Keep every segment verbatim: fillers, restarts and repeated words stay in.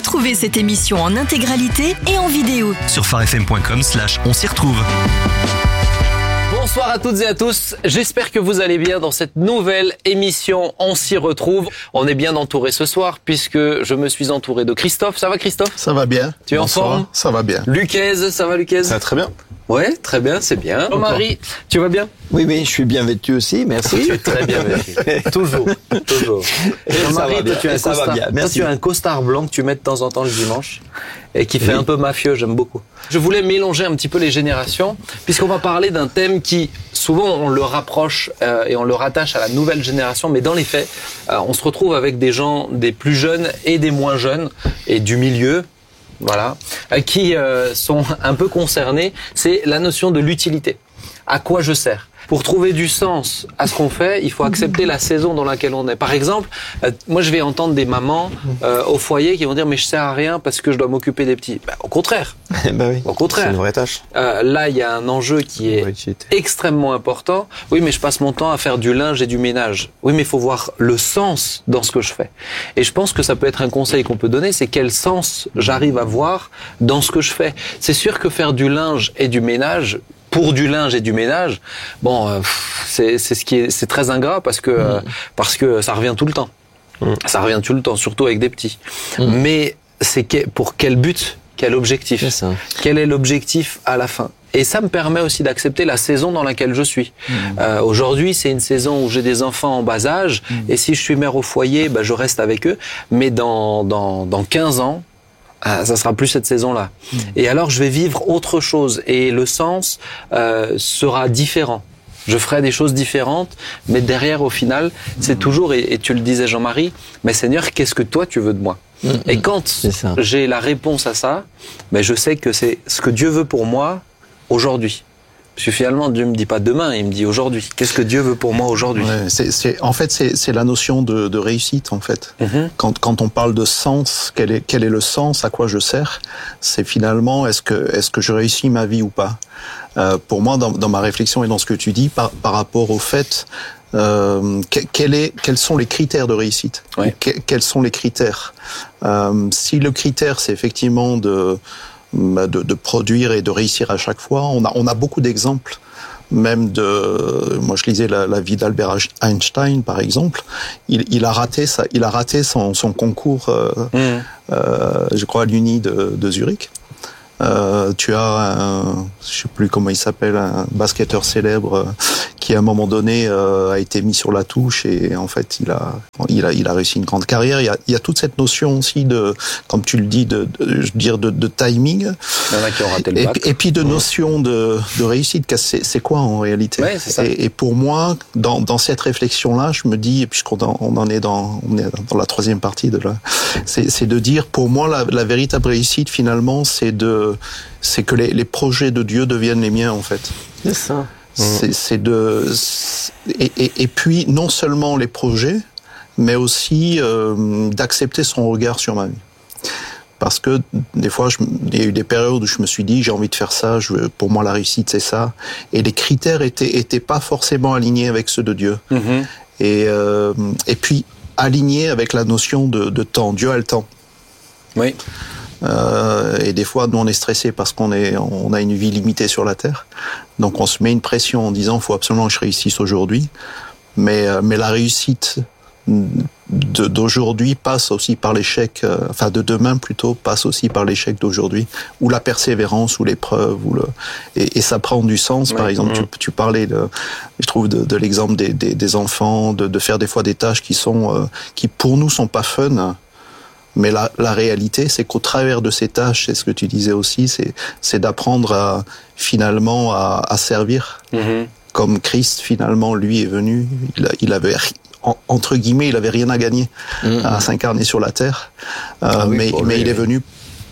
Retrouvez cette émission en intégralité et en vidéo sur phare f m point com slash on s'y retrouve. Bonsoir à toutes et à tous, j'espère que vous allez bien dans cette nouvelle émission On s'y retrouve. On est bien entouré ce soir puisque je me suis entouré de Christophe. Ça va Christophe ? Ça va bien. Tu es Bonsoir. en forme ? Ça va bien. Lucaise, ça va Lucaise ? Ça va très bien. Ouais, très bien, c'est bien. Jean-Marie, tu vas bien ? Oui, oui, je suis bien vêtu aussi, merci. Tu es très bien vêtu. toujours, toujours. Et Jean-Marie, toi, tu as un ça va costard, bien. toi, Merci. tu as un costard blanc que tu mets de temps en temps le dimanche et qui fait Oui. un peu mafieux, j'aime beaucoup. Je voulais mélanger un petit peu les générations puisqu'on va parler d'un thème qui, souvent, on le rapproche euh, et on le rattache à la nouvelle génération, mais dans les faits, euh, on se retrouve avec des gens, des plus jeunes et des moins jeunes et du milieu. Voilà, euh, qui euh, sont un peu concernés, c'est la notion de l'utilité. À quoi je sers ? Pour trouver du sens à ce qu'on fait, il faut accepter la saison dans laquelle on est. Par exemple, euh, moi je vais entendre des mamans euh, au foyer qui vont dire « mais je sers à rien parce que je dois m'occuper des petits ben, ». Au contraire, bah oui. au contraire. C'est une vraie tâche. Euh, là, il y a un enjeu qui est Vraie utilité. extrêmement important. Oui, mais je passe mon temps à faire du linge et du ménage. Oui, mais il faut voir le sens dans ce que je fais. Et je pense que ça peut être un conseil qu'on peut donner, c'est quel sens j'arrive à voir dans ce que je fais. C'est sûr que faire du linge et du ménage, pour du linge et du ménage, bon, euh, c'est, c'est ce qui est, c'est très ingrat parce que, euh, parce que ça revient tout le temps. Mm. Ça revient tout le temps, surtout avec des petits. Mm. Mais c'est que, pour quel but, quel objectif? C'est ça. Quel est l'objectif à la fin? Et ça me permet aussi d'accepter la saison dans laquelle je suis. Mmh. Euh, aujourd'hui, c'est une saison où j'ai des enfants en bas âge, mmh. et si je suis mère au foyer, bah, je reste avec eux. Mais dans dans dans quinze ans, ah, ça sera plus cette saison-là. Mmh. Et alors, je vais vivre autre chose, et le sens euh, sera différent. Je ferai des choses différentes, mais derrière, au final, c'est toujours, et, et tu le disais Jean-Marie, mais Seigneur, qu'est-ce que toi tu veux de moi ? Mmh. Et quand j'ai la réponse à ça, ben je sais que c'est ce que Dieu veut pour moi aujourd'hui. Parce que finalement, Dieu me dit pas demain, il me dit aujourd'hui. Qu'est-ce que Dieu veut pour moi aujourd'hui ? Ouais, c'est, c'est, en fait, c'est, c'est la notion de, de réussite, en fait. Mm-hmm. Quand, quand on parle de sens, quel est, quel est le sens, à quoi je sers ? C'est finalement, est-ce que, est-ce que je réussis ma vie ou pas ? euh, Pour moi, dans, dans ma réflexion et dans ce que tu dis, par, par rapport au fait, euh, quel est, quels sont les critères de réussite ? Ouais. que, Quels sont les critères ? euh, Si le critère, c'est effectivement de De, de produire et de réussir à chaque fois. On a, on a beaucoup d'exemples, même de, moi je lisais la, la vie d'Albert Einstein par exemple. Il, il a raté ça, il a raté son, son concours, euh, mmh. euh, je crois à l'Uni de, de Zurich. Euh, tu as un, je sais plus comment il s'appelle, un basketteur célèbre euh, qui à un moment donné euh, a été mis sur la touche et en fait il a, il a, il a réussi une grande carrière. Il y a, il y a toute cette notion aussi de, comme tu le dis, de, de je veux dire de, de timing. Il y en a qui ont raté le bac. Et, et puis de notion de, de réussite. C'est, c'est quoi en réalité ? Ouais, c'est ça. Et, et pour moi, dans, dans cette réflexion-là, je me dis, et puisqu'on en, on en est dans, on est dans la troisième partie de la, c'est, c'est de dire, pour moi, la, la véritable réussite finalement, c'est de c'est que les, les projets de Dieu deviennent les miens en fait. C'est ça. C'est, c'est de et, et, et puis non seulement les projets, mais aussi euh, d'accepter son regard sur ma vie. Parce que des fois, je, il y a eu des périodes où je me suis dit j'ai envie de faire ça. Je, pour moi, la réussite c'est ça. Et les critères étaient étaient pas forcément alignés avec ceux de Dieu. Mm-hmm. Et euh, et puis alignés avec la notion de, de temps. Dieu a le temps. Oui. Euh, et des fois, nous, on est stressé parce qu'on est, on a une vie limitée sur la terre. Donc, on se met une pression en disant, il faut absolument que je réussisse aujourd'hui. Mais, euh, mais la réussite de, d'aujourd'hui passe aussi par l'échec, euh, enfin, de demain plutôt, passe aussi par l'échec d'aujourd'hui, ou la persévérance, ou l'épreuve, ou le, et, et ça prend du sens. Oui. Par exemple, mmh. tu, tu parlais de, je trouve, de, de l'exemple des, des, des enfants, de, de faire des fois des tâches qui sont, euh, qui pour nous sont pas fun. Mais la, la réalité, c'est qu'au travers de ces tâches, c'est ce que tu disais aussi, c'est, c'est d'apprendre à, finalement à, à servir. Mm-hmm. Comme Christ, finalement, lui est venu, il, a, il avait, entre guillemets, il avait rien à gagner mm-hmm. à s'incarner sur la terre. Euh, ah oui, mais mais lui, il est venu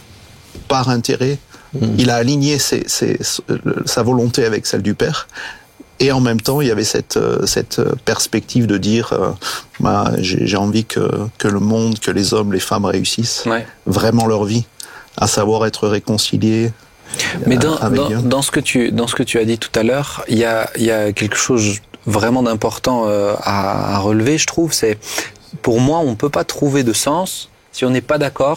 par intérêt. Mm-hmm. Il a aligné ses, ses, sa volonté avec celle du Père. Et en même temps, il y avait cette cette perspective de dire, euh, bah, j'ai, j'ai envie que que le monde, que les hommes, les femmes réussissent ouais. vraiment leur vie, à savoir être réconciliés. Mais dans dans, dans ce que tu dans ce que tu as dit tout à l'heure, il y a il y a quelque chose vraiment d'important euh, à, à relever, je trouve. C'est pour moi, on peut pas trouver de sens si on n'est pas d'accord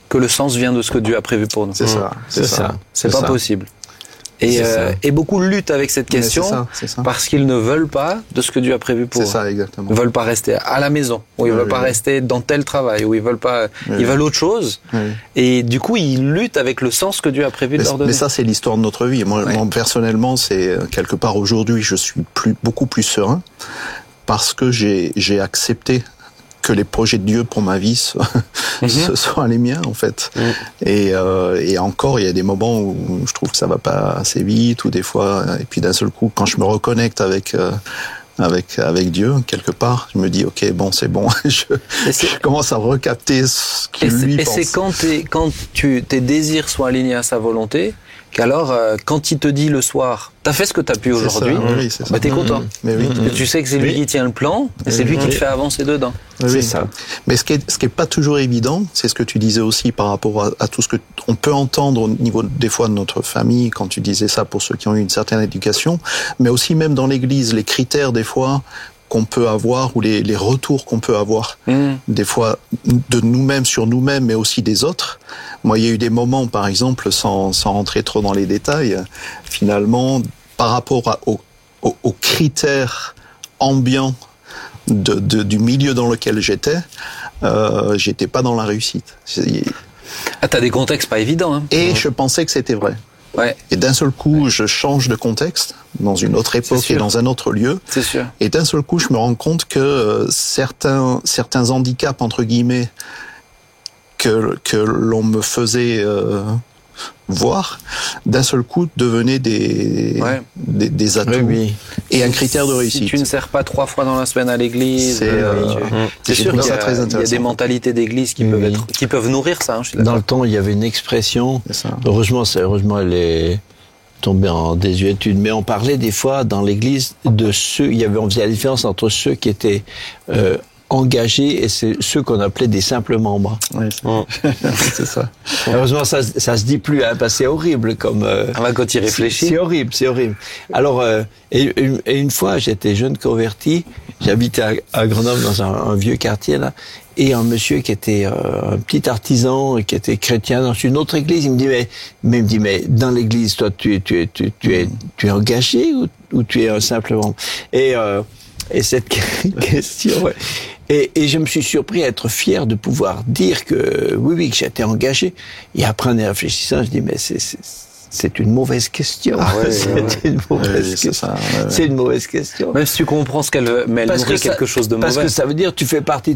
que le sens vient de ce que Dieu a prévu pour nous. C'est ça, c'est, c'est ça. ça. C'est, c'est pas ça. possible. Et, C'est euh, ça. et beaucoup luttent avec cette Mais question c'est ça, c'est ça. parce qu'ils ne veulent pas de ce que Dieu a prévu pour eux. C'est ça, exactement. Ils veulent pas rester à la maison, ou ils Oui, veulent oui, pas oui. rester dans tel travail, ou ils veulent pas, Oui, ils oui. veulent autre chose. Oui. Et du coup, ils luttent avec le sens que Dieu a prévu de Mais, leur donner. mais ça, c'est l'histoire de notre vie. Moi, Ouais. moi personnellement, c'est euh, quelque part aujourd'hui, je suis plus, beaucoup plus serein parce que j'ai, j'ai accepté que les projets de Dieu pour ma vie soient, Mhm. ce soient les miens, en fait. Mhm. Et, euh, et encore, il y a des moments où je trouve que ça va pas assez vite, ou des fois, et puis d'un seul coup, quand je me reconnecte avec euh, avec avec Dieu quelque part, je me dis ok, bon, c'est bon, je, Et c'est- je commence à recapter ce Et qu'il c'est, lui et pense. c'est quand, t'es, quand tu, tes désirs sont alignés à sa volonté, qu'alors, euh, quand il te dit le soir, t'as fait ce que t'as pu C'est aujourd'hui, ça, oui, c'est ça. bah t'es content. Mais oui. Parce que tu sais que c'est lui Oui. qui tient le plan, et c'est Oui. lui qui te Oui. fait avancer dedans. Oui, C'est oui. ça. Mais ce qui est, ce qui est pas toujours évident, c'est ce que tu disais aussi par rapport à, à tout ce que on peut entendre au niveau des fois de notre famille quand tu disais ça pour ceux qui ont eu une certaine éducation, mais aussi même dans l'Église, les critères des fois qu'on peut avoir ou les, les retours qu'on peut avoir Mmh. des fois de nous-mêmes sur nous-mêmes, mais aussi des autres. Moi, il y a eu des moments, par exemple, sans, sans rentrer trop dans les détails, finalement, par rapport à, aux, aux, aux critères ambiants de, de, du milieu dans lequel j'étais, euh, j'étais pas dans la réussite. Ah, t'as des contextes pas évidents, hein. Et je pensais que c'était vrai. Ouais, Et d'un seul coup, je change de contexte, dans une autre époque sûr. et dans un autre lieu. c'est sûr. Et d'un seul coup, je me rends compte que euh, certains certains handicaps entre guillemets que que l'on me faisait euh, voir, d'un seul coup devenaient des Ouais. des, des atouts Oui, oui. et un critère de réussite. Si tu ne sers pas trois fois dans la semaine à l'église, C'est, euh, euh, tu- mmh. c'est j'ai sûr trouvé qu'il y, ça a, très il y a intéressant. des mentalités d'église qui Oui, peuvent oui. être, qui peuvent nourrir ça. Hein, je suis Dans d'accord. le temps, il y avait une expression. C'est ça. Heureusement, c'est, heureusement, elle est tombée en désuétude. Mais on parlait des fois dans l'Église de ceux. Il y avait, on faisait la différence entre ceux qui étaient euh, engagés et c'est ceux qu'on appelait des simples membres. Ouais, c'est, c'est ça. Heureusement, ça, ça se dit plus, hein, parce que c'est horrible comme. Euh, Ah bah, quand tu y c'est, réfléchis. c'est horrible, c'est horrible. Alors, euh, et, une, et une fois, j'étais jeune converti. J'habitais à, à Grenoble dans un, un vieux quartier là. Et un monsieur qui était euh, un petit artisan, qui était chrétien dans une autre église, il me dit mais, mais il me dit mais dans l'église, toi tu es tu es tu, tu es tu es engagé ou, ou tu es un simple membre? Et euh, et cette question, ouais. Et, et je me suis surpris à être fier de pouvoir dire que oui oui que j'étais engagé. Et après en y réfléchissant, je dis mais c'est c'est c'est une mauvaise question. Ah ouais, c'est ouais, ouais. une mauvaise Ouais, question. c'est ça, ouais, ouais. C'est une mauvaise question. Même si tu comprends ce qu'elle veut, mais elle Parce nourrit que ça- quelque chose de Parce mauvais. que ça veut dire tu fais partie